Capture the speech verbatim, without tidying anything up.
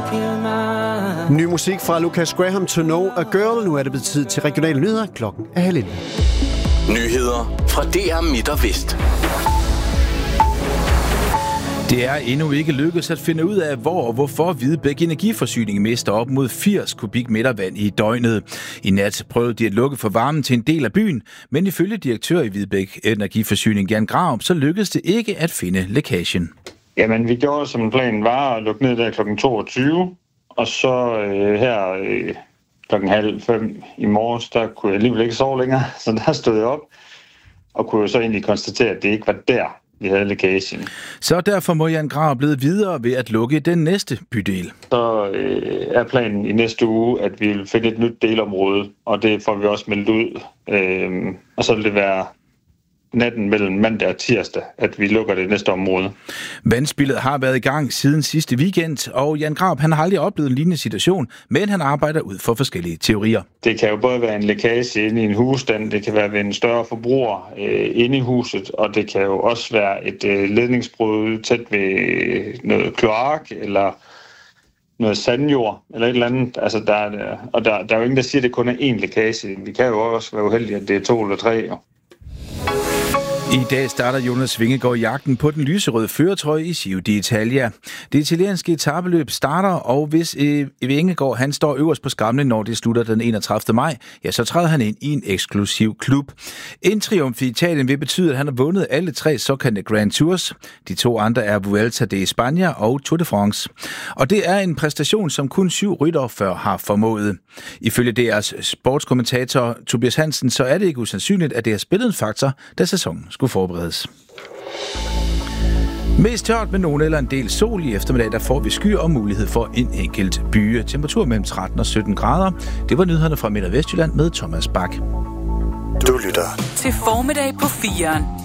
Ny musik fra Lucas Graham, To Know a Girl. Nu er det blevet tid til regionale nyheder. Klokken er halv elleve. Nyheder fra D R Midt og Vest. Det er endnu ikke lykkedes at finde ud af, hvor og hvorfor Hvidebæk Energiforsyning mister op mod firs kubikmeter vand i døgnet. I nat prøvede de at lukke for varmen til en del af byen, men ifølge direktør i Hvidebæk Energiforsyning Jan Graup, så lykkedes det ikke at finde lækagen. Jamen, vi gjorde som planen var at lukke ned der klokken toogtyve, og så øh, her øh, klokken halv fem i morges, der kunne jeg alligevel ikke sove længere, så der stod jeg op og kunne jo så egentlig konstatere, at det ikke var der, vi havde lækagen. Så derfor må Jan Graup blive videre ved at lukke den næste bydel. Så øh, er planen i næste uge, at vi vil finde et nyt delområde, og det får vi også meldt ud. Øh, og så vil det være natten mellem mandag og tirsdag, at vi lukker det næste område. Vandspildet har været i gang siden sidste weekend, og Jan Graup han har aldrig oplevet en lignende situation, men han arbejder ud for forskellige teorier. Det kan jo både være en lækage inde i en husstand, det kan være ved en større forbruger øh, inde i huset, og det kan jo også være et øh, ledningsbrud tæt ved noget kloak, eller noget sandjord, eller et eller andet. Altså, der er, og der, der er jo ingen, der siger, at det kun er én lækage. Vi kan jo også være uheldige, at det er to eller tre. I dag starter Jonas Vingegaard jagten på den lyserøde førertrøje i Giro d'Italia. Det italienske etapeløb starter, og hvis øh, Vingegaard han står øverst på skamlen, når det slutter den enogtredivte maj, ja, så træder han ind i en eksklusiv klub. En triumf i Italien vil betyde, at han har vundet alle tre såkaldte Grand Tours. De to andre er Vuelta de España og Tour de France. Og det er en præstation, som kun syv ryttere før har formået. Ifølge D R's sportskommentator Tobias Hansen, så er det ikke usandsynligt, at det har spillet en faktor, da sæsonen skulle forberedes. Mest tørt med nogen eller en del sol i eftermiddag, der får vi skyer og mulighed for en enkelt byge. Temperatur mellem tretten og sytten grader. Det var nyhederne fra Midt- og Vestjylland med Thomas Bak. Du lytter til Formiddag på fireren.